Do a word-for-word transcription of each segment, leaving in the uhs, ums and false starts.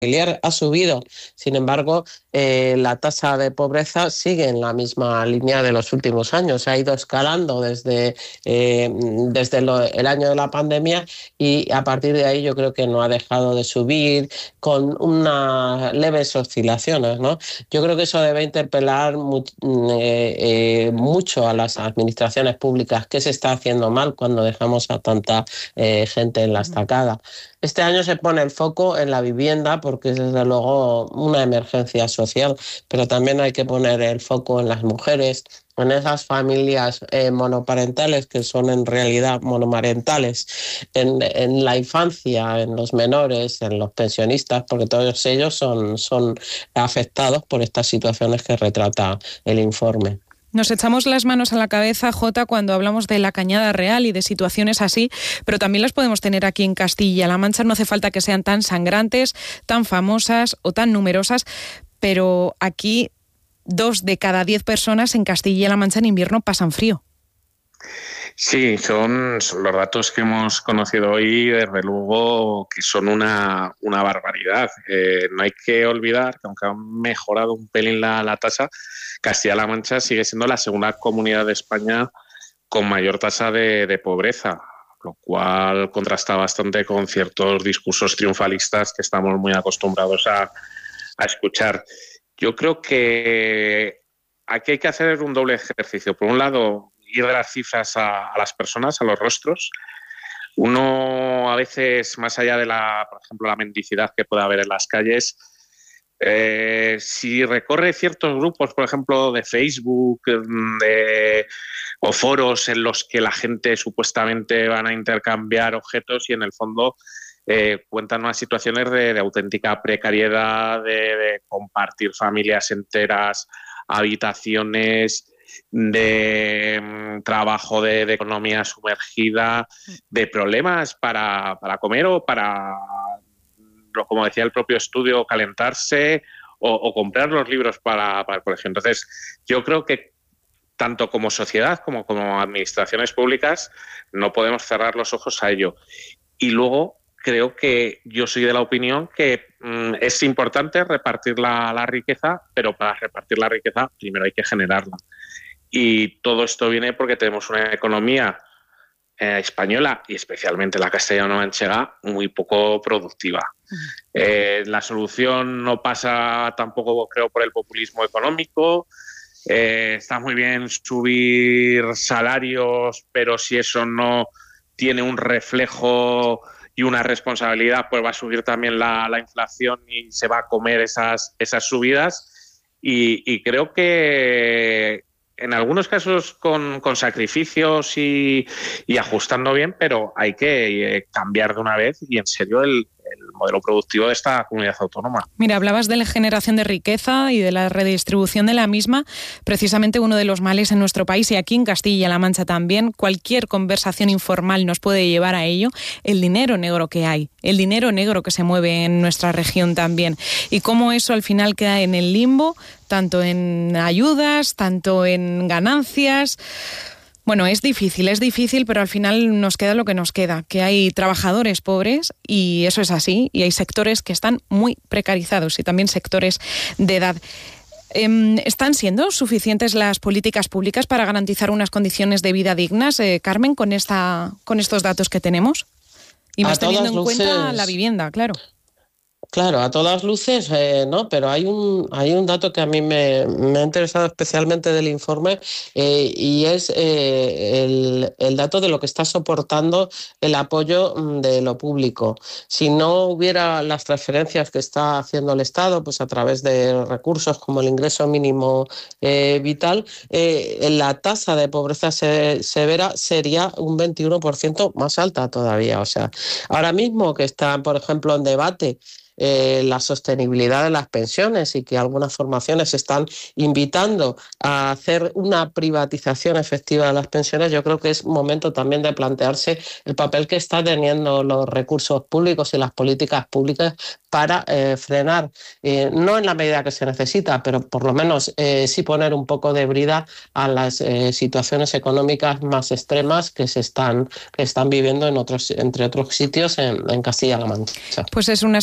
familiar ha subido. Sin embargo, eh, la tasa de pobreza sigue en la misma línea de los últimos años. Ha ido escalando desde, eh, desde lo, el año de la pandemia y a partir de ahí yo creo que no ha dejado de subir con unas leves oscilaciones, ¿no? Yo creo que eso debe interpelar mu eh, eh, mucho a las administraciones públicas. ¿Qué se está haciendo mal cuando dejamos a tanta eh, gente en la estacada? Este año se pone el foco en la vivienda porque es desde luego una emergencia social, pero también hay que poner el foco en las mujeres, en esas familias eh, monoparentales que son en realidad monomarentales, en, en la infancia, en los menores, en los pensionistas, porque todos ellos son, son afectados por estas situaciones que retrata el informe. Nos echamos las manos a la cabeza, Jota, cuando hablamos de la Cañada Real y de situaciones así, pero también las podemos tener aquí en Castilla-La Mancha. No hace falta que sean tan sangrantes, tan famosas o tan numerosas, pero aquí dos de cada diez personas en Castilla-La Mancha en invierno pasan frío. Sí, son, son los datos que hemos conocido hoy, desde luego que son una, una barbaridad. Eh, no hay que olvidar que aunque han mejorado un pelín la, la tasa, Castilla-La Mancha sigue siendo la segunda comunidad de España con mayor tasa de, de pobreza, lo cual contrasta bastante con ciertos discursos triunfalistas que estamos muy acostumbrados a, a escuchar. Yo creo que aquí hay que hacer un doble ejercicio. Por un lado, ir de las cifras a, a las personas, a los rostros. Uno a veces, más allá de la, por ejemplo, la mendicidad que pueda haber en las calles, eh, si recorre ciertos grupos, por ejemplo, de Facebook de, o foros en los que la gente supuestamente van a intercambiar objetos y en el fondo eh, cuentan unas situaciones de, de auténtica precariedad, de, de compartir familias enteras, habitaciones, de um, trabajo de, de economía sumergida, de problemas para, para comer o para, como decía el propio estudio, calentarse o, o comprar los libros para, para el colegio. Entonces, yo creo que tanto como sociedad como como administraciones públicas no podemos cerrar los ojos a ello. Y luego creo que yo soy de la opinión que mm, es importante repartir la, la riqueza, pero para repartir la riqueza primero hay que generarla. Y todo esto viene porque tenemos una economía eh, española y especialmente la castellano-manchega muy poco productiva. Uh-huh. Eh, la solución no pasa tampoco, creo, por el populismo económico. Eh, está muy bien subir salarios, pero si eso no tiene un reflejo y una responsabilidad, pues va a subir también la, la inflación y se va a comer esas, esas subidas. Y, y creo que en algunos casos con, con sacrificios y, y ajustando bien, pero hay que eh, cambiar de una vez y en serio el, el modelo productivo de esta comunidad autónoma. Mira, hablabas de la generación de riqueza y de la redistribución de la misma, precisamente uno de los males en nuestro país y aquí en Castilla-La Mancha también. Cualquier conversación informal nos puede llevar a ello. El dinero negro que hay, el dinero negro que se mueve en nuestra región también y cómo eso al final queda en el limbo, tanto en ayudas, tanto en ganancias. Bueno, es difícil, es difícil, pero al final nos queda lo que nos queda, que hay trabajadores pobres y eso es así, y hay sectores que están muy precarizados y también sectores de edad. ¿Están siendo suficientes las políticas públicas para garantizar unas condiciones de vida dignas, eh, Carmen, con, esta, con estos datos que tenemos? Y más teniendo en luces... cuenta la vivienda, claro. Claro, a todas luces, eh, no, pero hay un hay un dato que a mí me, me ha interesado especialmente del informe eh, y es eh, el, el dato de lo que está soportando el apoyo de lo público. Si no hubiera las transferencias que está haciendo el Estado, pues a través de recursos como el ingreso mínimo eh, vital, eh, la tasa de pobreza se, severa sería un veintiuno por ciento más alta todavía. O sea, ahora mismo que está, por ejemplo, en debate Eh, la sostenibilidad de las pensiones y que algunas formaciones están invitando a hacer una privatización efectiva de las pensiones, yo creo que es momento también de plantearse el papel que están teniendo los recursos públicos y las políticas públicas para eh, frenar, eh, no en la medida que se necesita, pero por lo menos eh, sí poner un poco de brida a las eh, situaciones económicas más extremas que se están, que están viviendo en otros, entre otros sitios en, en Castilla-La Mancha. Pues es una situación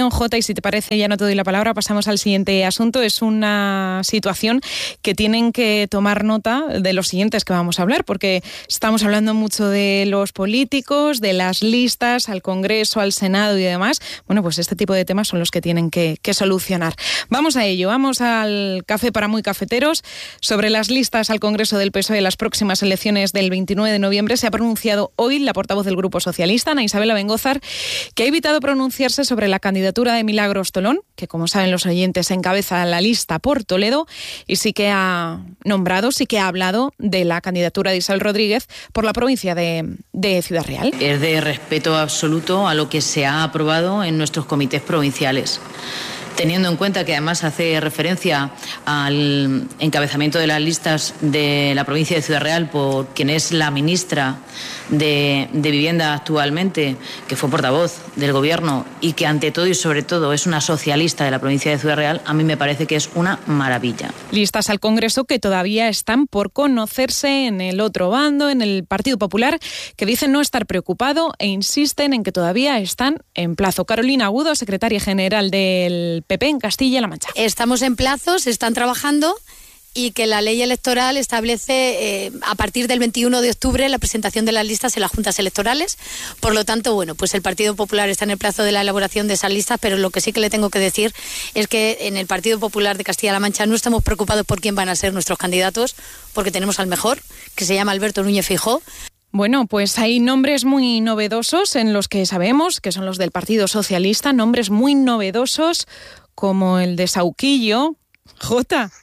situación, Jota, y si te parece ya no te doy la palabra, pasamos al siguiente asunto. Es una situación que tienen que tomar nota de los siguientes que vamos a hablar, porque estamos hablando mucho de los políticos, de las listas al Congreso, al Senado y demás. Bueno, pues este tipo de temas son los que tienen que, que solucionar. Vamos a ello, vamos al café para muy cafeteros. Sobre las listas al Congreso del P S O E en las próximas elecciones del veintinueve de noviembre se ha pronunciado hoy la portavoz del Grupo Socialista, Ana Isabel Abengózar, que ha evitado pronunciarse sobre la candidatura de Milagros Tolón, que como saben los oyentes encabeza la lista por Toledo, y sí que ha nombrado, sí que ha hablado de la candidatura de Isabel Rodríguez por la provincia de, de Ciudad Real. Es de respeto absoluto a lo que se ha aprobado en nuestros comités provinciales. Teniendo en cuenta que además hace referencia al encabezamiento de las listas de la provincia de Ciudad Real por quien es la ministra de, de Vivienda actualmente, que fue portavoz del Gobierno y que ante todo y sobre todo es una socialista de la provincia de Ciudad Real, a mí me parece que es una maravilla. Listas al Congreso que todavía están por conocerse en el otro bando, en el Partido Popular, que dicen no estar preocupado e insisten en que todavía están en plazo. Carolina Agudo, secretaria general del P P en Castilla-La Mancha. Estamos en plazo, se están trabajando y que la ley electoral establece eh, a partir del veintiuno de octubre la presentación de las listas en las juntas electorales. Por lo tanto, bueno, pues el Partido Popular está en el plazo de la elaboración de esas listas, pero lo que sí que le tengo que decir es que en el Partido Popular de Castilla-La Mancha no estamos preocupados por quién van a ser nuestros candidatos, porque tenemos al mejor, que se llama Alberto Núñez Feijóo. Bueno, pues hay nombres muy novedosos en los que sabemos que son los del Partido Socialista, nombres muy novedosos como el de Sauquillo. Jota.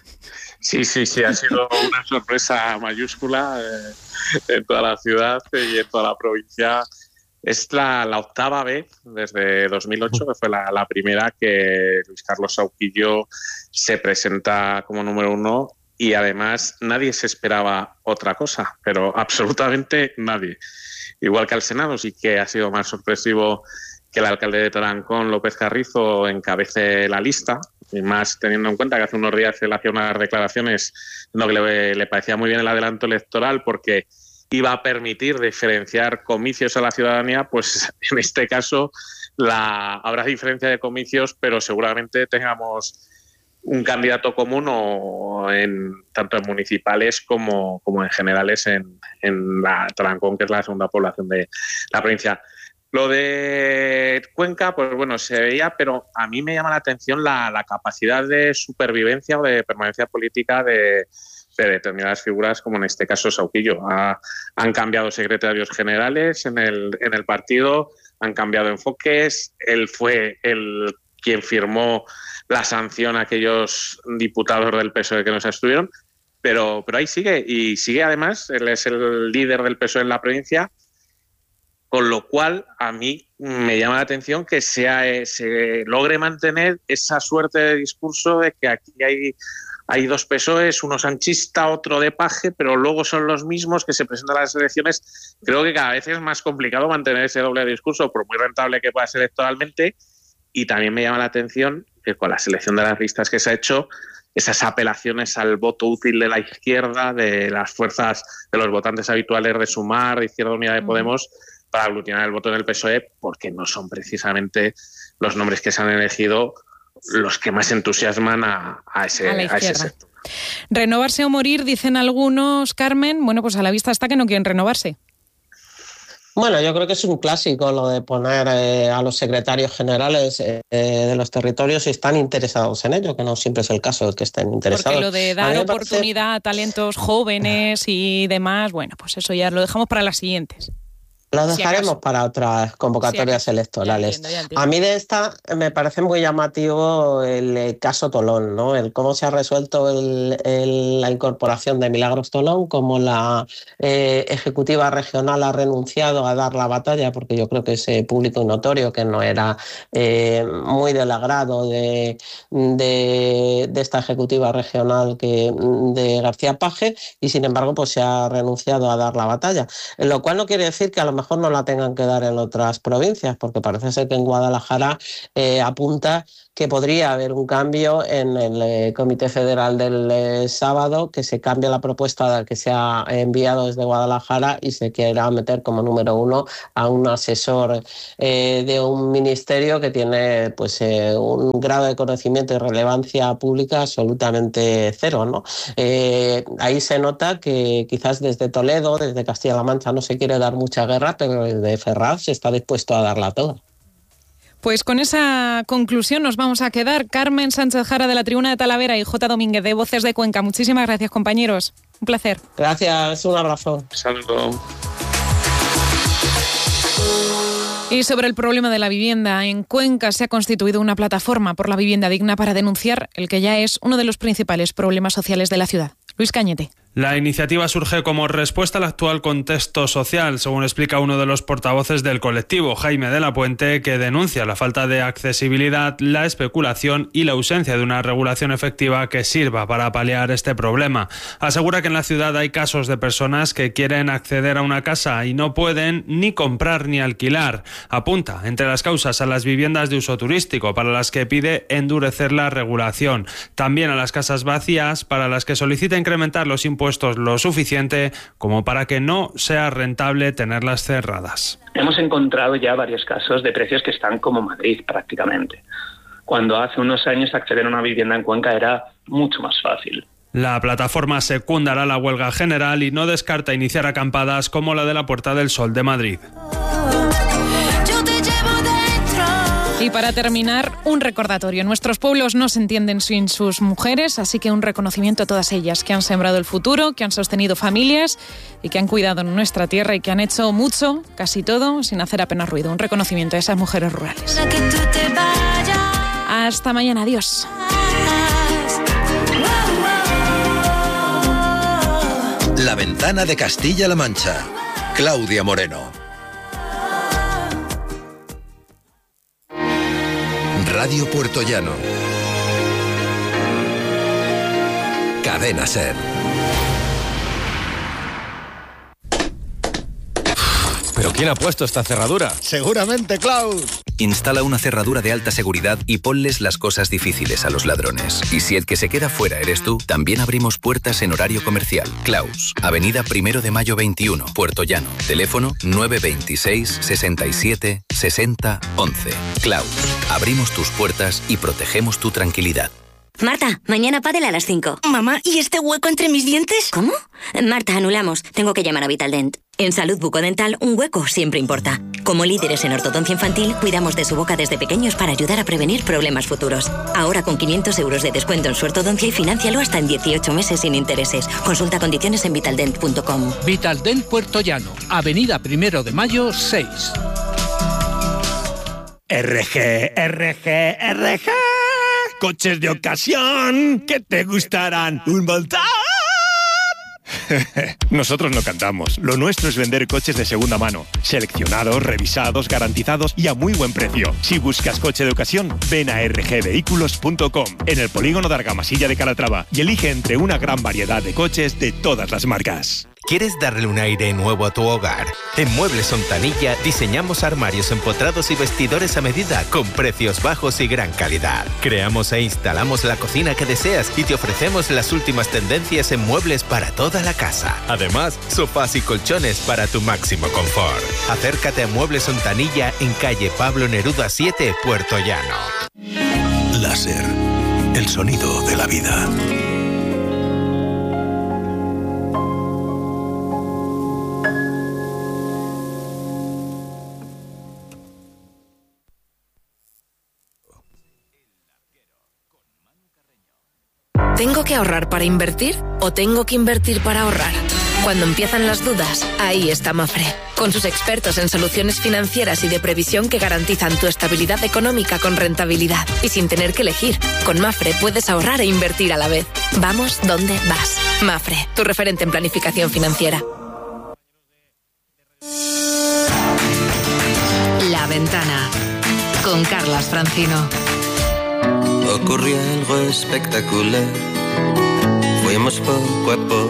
Sí, sí, sí, ha sido una sorpresa mayúscula eh, en toda la ciudad y en toda la provincia. Es la, la octava vez desde dos mil ocho, que fue la, la primera que Luis Carlos Sauquillo se presenta como número uno. Y además nadie se esperaba otra cosa, pero absolutamente nadie. Igual que al Senado, sí que ha sido más sorpresivo que el alcalde de Tarancón, López Carrizo, encabece la lista, y más teniendo en cuenta que hace unos días él hacía unas declaraciones en lo que le, le parecía muy bien el adelanto electoral porque iba a permitir diferenciar comicios a la ciudadanía, pues en este caso la, habrá diferencia de comicios, pero seguramente tengamos un candidato común o en tanto en municipales como, como en generales en, en la Tarancón, que es la segunda población de la provincia. Lo de Cuenca, pues bueno, se veía, pero a mí me llama la atención la, la capacidad de supervivencia o de permanencia política de, de determinadas figuras, como en este caso Sauquillo. Ha, han cambiado secretarios generales en el, en el partido, han cambiado enfoques, él fue el quien firmó la sanción a aquellos diputados del P S O E que no se abstuvieron, pero, pero ahí sigue, y sigue además, él es el líder del P S O E en la provincia, con lo cual a mí me llama la atención que sea, se logre mantener esa suerte de discurso de que aquí hay, hay dos P S O Es, uno sanchista, otro de paje, pero luego son los mismos que se presentan a las elecciones. Creo que cada vez es más complicado mantener ese doble discurso, por muy rentable que pueda ser electoralmente. Y también me llama la atención que con la selección de las listas que se ha hecho, esas apelaciones al voto útil de la izquierda, de las fuerzas de los votantes habituales de Sumar, de Izquierda Unida de Podemos, mm. para aglutinar el voto en el P S O E, porque no son precisamente los nombres que se han elegido los que más entusiasman a, a, ese, a, a ese sector. Renovarse o morir, dicen algunos, Carmen. Bueno, pues a la vista está que no quieren renovarse. Bueno, yo creo que es un clásico lo de poner eh, a los secretarios generales eh, de los territorios si están interesados en ello, que no siempre es el caso de que estén interesados. Porque lo de dar a oportunidad parece... a talentos jóvenes y demás, bueno, pues eso ya lo dejamos para las siguientes. Lo dejaremos si para otras convocatorias si electorales. Ya entiendo, ya entiendo. A mí de esta me parece muy llamativo el caso Tolón, ¿no? El cómo se ha resuelto el, el, la incorporación de Milagros Tolón, cómo la eh, ejecutiva regional ha renunciado a dar la batalla, porque yo creo que es público y notorio que no era eh, muy del agrado de, de, de esta ejecutiva regional que de García Paje, y sin embargo pues se ha renunciado a dar la batalla. Lo cual no quiere decir que a lo mejor mejor no la tengan que dar en otras provincias, porque parece ser que en Guadalajara eh, apunta que podría haber un cambio en el eh, Comité Federal del eh, sábado, que se cambie la propuesta que se ha enviado desde Guadalajara y se quiera meter como número uno a un asesor eh, de un ministerio que tiene pues eh, un grado de conocimiento y relevancia pública absolutamente cero, ¿no? Eh, ahí se nota que quizás desde Toledo, desde Castilla-La Mancha, no se quiere dar mucha guerra, pero desde Ferraz se está dispuesto a darla toda. Pues con esa conclusión nos vamos a quedar. Carmen Sánchez Jara de la Tribuna de Talavera y J. Domínguez de Voces de Cuenca. Muchísimas gracias, compañeros. Un placer. Gracias, un abrazo. Saludos. Y sobre el problema de la vivienda, en Cuenca se ha constituido una plataforma por la vivienda digna para denunciar el que ya es uno de los principales problemas sociales de la ciudad. Luis Cañete. La iniciativa surge como respuesta al actual contexto social, según explica uno de los portavoces del colectivo, Jaime de la Puente, que denuncia la falta de accesibilidad, la especulación y la ausencia de una regulación efectiva que sirva para paliar este problema. Asegura que en la ciudad hay casos de personas que quieren acceder a una casa y no pueden ni comprar ni alquilar. Apunta entre las causas a las viviendas de uso turístico, para las que pide endurecer la regulación. También a las casas vacías, para las que solicita incrementar los impuestos lo suficiente como para que no sea rentable tenerlas cerradas. Hemos encontrado ya varios casos de precios que están como Madrid prácticamente, cuando hace unos años acceder a una vivienda en Cuenca era mucho más fácil. La plataforma secundará la huelga general y no descarta iniciar acampadas como la de la Puerta del Sol de Madrid. Y para terminar, un recordatorio. Nuestros pueblos no se entienden sin sus mujeres, así que un reconocimiento a todas ellas que han sembrado el futuro, que han sostenido familias y que han cuidado nuestra tierra y que han hecho mucho, casi todo, sin hacer apenas ruido. Un reconocimiento a esas mujeres rurales. Hasta mañana. Adiós. La Ventana de Castilla-La Mancha. Claudia Moreno. Radio Puertollano. Cadena SER. ¿Pero quién ha puesto esta cerradura? Seguramente Klaus. Instala una cerradura de alta seguridad y ponles las cosas difíciles a los ladrones. Y si el que se queda fuera eres tú, también abrimos puertas en horario comercial. Klaus, Avenida Primero de Mayo veintiuno, Puertollano. Teléfono nueve veintiséis, sesenta y siete, sesenta, once. Klaus, abrimos tus puertas y protegemos tu tranquilidad. Marta, mañana pádel a las cinco. Mamá, ¿y este hueco entre mis dientes? ¿Cómo? Marta, anulamos. Tengo que llamar a Vitaldent. En salud bucodental, un hueco siempre importa. Como líderes en ortodoncia infantil, cuidamos de su boca desde pequeños para ayudar a prevenir problemas futuros. Ahora con quinientos euros de descuento en su ortodoncia y financialo hasta en dieciocho meses sin intereses. Consulta condiciones en vitaldent punto com. Vitaldent Puertollano, Avenida Primero de Mayo seis. R G, R G, R G. Coches de ocasión que te gustarán un montón. Nosotros no cantamos. Lo nuestro es vender coches de segunda mano, seleccionados, revisados, garantizados y a muy buen precio. Si buscas coche de ocasión, ven a r g vehículos punto com en el polígono de Argamasilla de Calatrava y elige entre una gran variedad de coches de todas las marcas. ¿Quieres darle un aire nuevo a tu hogar? En Muebles Ontanilla diseñamos armarios empotrados y vestidores a medida con precios bajos y gran calidad. Creamos e instalamos la cocina que deseas y te ofrecemos las últimas tendencias en muebles para toda la casa. Además, sofás y colchones para tu máximo confort. Acércate a Muebles Ontanilla en calle Pablo Neruda siete, Puertollano. Láser, el sonido de la vida. ¿Tengo que ahorrar para invertir o tengo que invertir para ahorrar? Cuando empiezan las dudas, ahí está Mafre, con sus expertos en soluciones financieras y de previsión que garantizan tu estabilidad económica con rentabilidad y sin tener que elegir. Con Mafre puedes ahorrar e invertir a la vez. Vamos donde vas. Mafre, tu referente en planificación financiera. La Ventana, con Carlas Francino. Ocurrió algo espectacular. Fuimos poco a poco